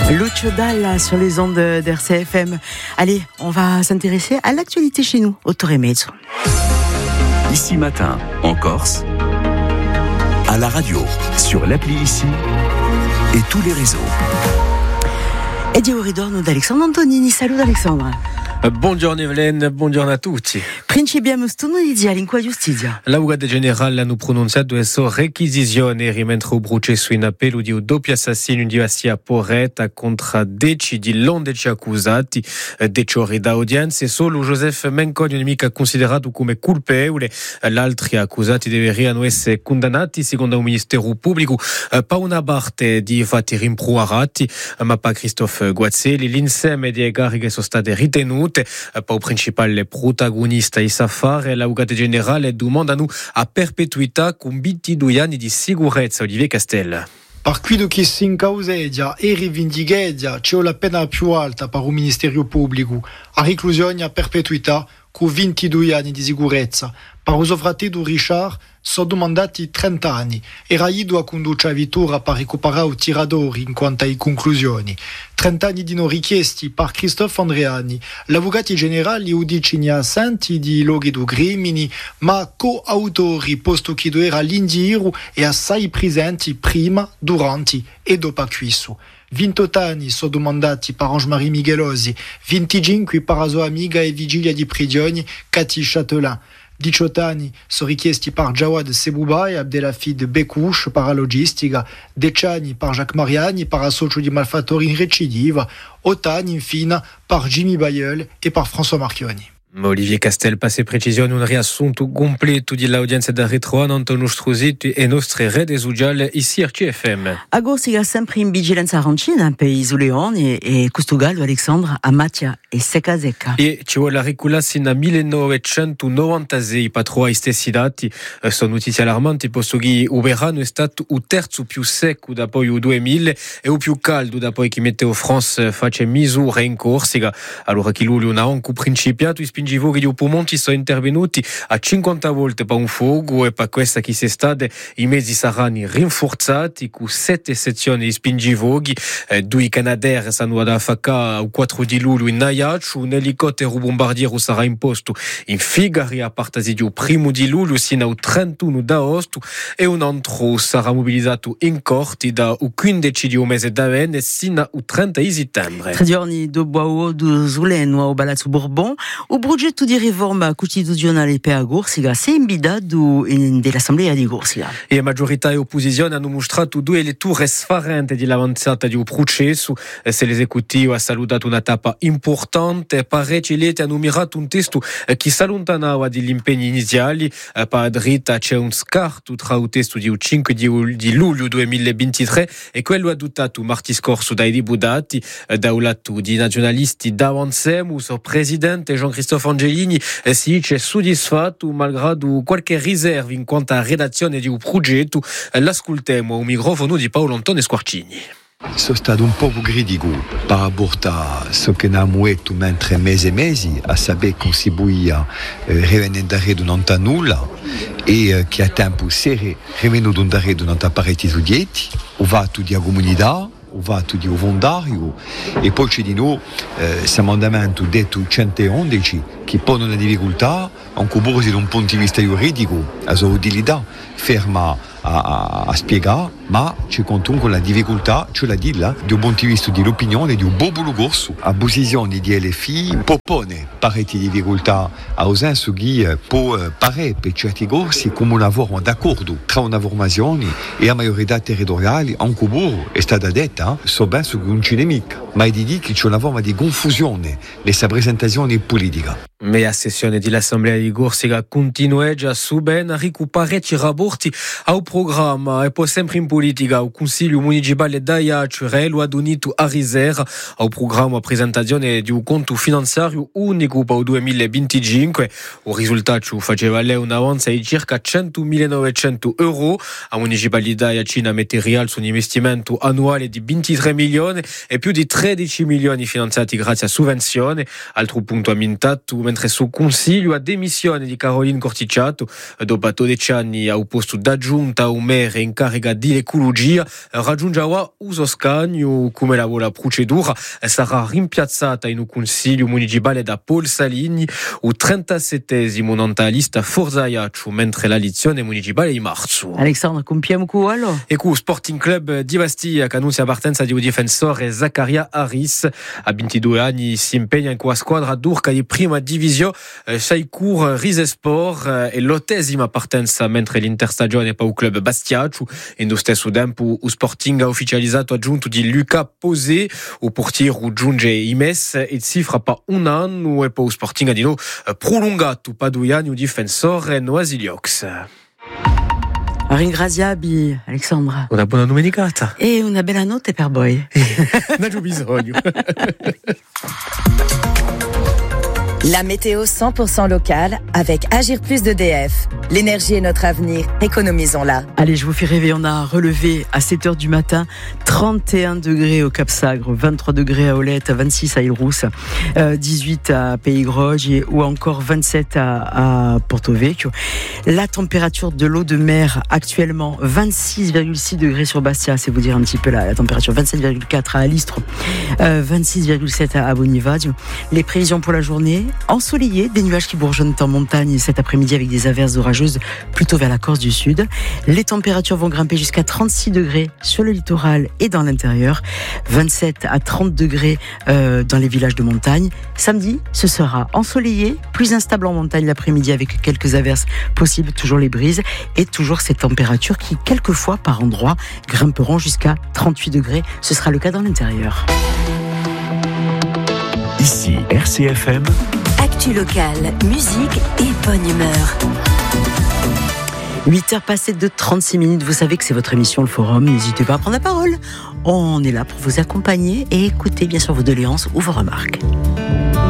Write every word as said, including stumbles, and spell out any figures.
Lucio Dalla sur les ondes d'R C F M. Allez, on va s'intéresser à l'actualité chez nous, au Torre Mezzo. Ici Matin, en Corse, à la radio, sur l'appli Ici et tous les réseaux. E di ritorno da Alexandre Antonini. Salut Alexandre. Buongiorno Evelyn, buongiorno a tutti. Principiamo studio in qua giustizia. L'Avvocato Generale hanno pronunciato su requisizione rimentre processo in appello di un doppio assassino di Vassia Porretta contro dieci di londeci accusati. Dieci ore d'audienza e solo Joseph Menconi mica considerato come colpevole. Gli altri accusati devono essere condannati secondo il Ministero Pubblico per una parte di fatti rimproverati, ma per Christophe Guazzelli l'insieme di cariche sono state ritenute. Per il principale protagonista Issafar, l'Avvocato Generale domandano a perpetuità con ventidue anni di sicurezza. Olivier Castel. Per quello che si incausegia e rivendichegia c'è la pena più alta per un Ministero Pubblico, a reclusione a perpetuità con ventidue anni di sicurezza. Per il suo fratello Richard sono domandati trenta anni. Era ido a condurre a vittoria per recuperare i tiratori in quanto alle conclusioni. trenta anni di non richiesti per Christophe Andreani. L'Avvocato Generale udice assenti di loghi do crimini, ma coautori, posto che era l'indiero e assai presenti prima, durante e dopo acquisto. ventotto anni sono domandati per Ange-Marie Mighelosi, venticinque per la sua amica e vigilia di prigioni Cathy Châtelain. diciotto anni sono richiesti per Jawad Sebouba e Abdelhafid Bekouche per la logistica, dieci anni per Jacques Mariani per il socio di malfattori in recidiva, otto anni infine per Jimmy Bayeul e per François Marchioni. Olivier Castel, passe precisione un riassunto completo dell'audienza da Retroan, Antonio Strusiti e nostre rete sociali ici a C F M. Agosto è sempre in vigilanza arancina per i Zuleoni e Custogallo, Alexandre, a Mattia e Secca Secca. E ci vuole reculare sino al millenovecentonovantasei, i patroni stessi dati sono notizie allarmanti, posto che il verano è stato il terzo più secco dopo il duemila e il più caldo dopo che Meteo France face misure in Corsica. Allora che luglio ha anche principiato, i i voghi di Upomonti sono intervenuti a cinquanta volte per un fuoco e per questa che si state i mesi saranno rinforzati con sette sezioni di spingivoghi, eh, due Canadair sono ad affacca il quattro di luglio in Najaccio, un elicottero bombardiero sarà imposto in Figari a partire del primo di luglio sino al trentuno d'agosto e un altro sarà mobilizzato in Corti da quindici di mese d'avenne sino al trenta di settembre. Tre giorni dopo do Zuleno a Palazzo Bourbon, o progetto di riforma costituzionale per Corsica si è imbidato nell'Assemblea di Corsica. E maggiorità e opposizione hanno mostrato due letture sfarenti dell'avanzata di un processo. Se l'esecutivo ha salutato una tappa importante, parecchi leti hanno mirato un testo che si allontanava dagli impegni iniziali. Per dritta c'è un scarto tra il testo di cinque di luglio duemilaventitré e quello adottato martedì scorso dai deputati. Da un lato di nazionalisti d'Avanzemos, il presidente Jean-Christophe Angelini si dice soddisfatto malgrado qualche riserva in quanto a redazione di un progetto. L'ascoltiamo al microfono di Paolo Antonio Squarcini. Sono stato un po' critico per apportare ciò che abbiamo detto mentre mesi e mesi a sapere che si poteva eh, rivenire non a nulla e eh, che a tempo si rivenuto un dare non a parecchi studenti, o va di comunità, o va di volontario e poi c'è di noi eh, questo emendamento detto centoundici che pone una difficoltà anche da un punto di vista giuridico, la sua utilità ferma a, a, a spiegare, ma ci conta con la difficoltà, cioè la dilla, dal punto di vista dell'opinione di un popolo corso. La posizione di L F I propone parecchie difficoltà, a senso che può parere per certi corsi come un lavoro d'accordo tra una formazione e la maggiorità territoriale, anche voi è stata detta, so ben che non c'è nemica, ma è di dire che c'è una forma di confusione nella presentazione politica. Ma la sessione dell'Assemblea di Corsica continua già su ben a recuperare i rapporti al programma e poi sempre in politica il Consiglio Municipale d'Ajaccio lo ha unito a Risera al programma presentazione di un conto finanziario unico per il duemilaventicinque. Il risultato faceva lei un avanzo di circa centomilanovecento euro. La Municipalità Ajacina mette rialzo su un investimento annuale di ventitré milioni e più di tredici milioni finanziati grazie a sovvenzioni. Altro punto aumentato mentre sul Consiglio a demissione di Caroline Corticciato dopo dodici anni al posto d'aggiunta a un maire in carica di ecologia raggiungiava Usoscagno come la vola procedura sarà rimpiazzata in un consiglio municipale da Paul Salini o trentasettesimo nanta lista Forza Iacciu, mentre la lezione municipale di marzo. Alexandre, compiamo quello? E con Sporting Club di Bastia che annuncia la partenza di un difensore Zaccaria Harris, a ventidue anni si impegna in quella squadra d'Urca di prima divisione, Saicour Rizesport e l'ottesima partenza, mentre l'interstagione per il club Bastiacciu. In lo stesso tempo il Sporting ha ufficializzato aggiunto di Luca Posé, il portiere giunge Imes e cifra per un anno e poi il Sporting ha di nuovo prolungato per due anni il difensore Noasiliox. Ringraziabi, Alexandra. Una buona domenicata. E una bella notte per voi. Non c'ho bisogno. La météo cent pour cent locale avec Agir Plus d'E D F. L'énergie est notre avenir, économisons-la. Allez, je vous fais rêver, on a relevé à sept heures du matin trente et un degrés au Cap Sagre, vingt-trois degrés à Olette, vingt-six à Île-Rousse, euh, dix-huit à Pays-Groges ou encore vingt-sept à, à Porto Vecchio. La température de l'eau de mer actuellement vingt-six virgule six degrés sur Bastia, c'est vous dire un petit peu la, la température, vingt-sept virgule quatre à Alistre, euh, vingt-six virgule sept à, à Bonivadio. Les prévisions pour la journée, ensoleillé, des nuages qui bourgeonnent en montagne cet après-midi avec des averses orageuses plutôt vers la Corse du Sud. Les températures vont grimper jusqu'à trente-six degrés sur le littoral et dans l'intérieur, vingt-sept à trente degrés euh, dans les villages de montagne. Samedi, ce sera ensoleillé, plus instable en montagne l'après-midi avec quelques averses possibles, toujours les brises et toujours ces températures qui, quelquefois par endroits, grimperont jusqu'à trente-huit degrés. Ce sera le cas dans l'intérieur. Ici, R C F M. Actu locale, musique et bonne humeur. huit heures passées de trente-six minutes, vous savez que c'est votre émission Le Forum, n'hésitez pas à prendre la parole. On est là pour vous accompagner et écouter bien sûr vos doléances ou vos remarques.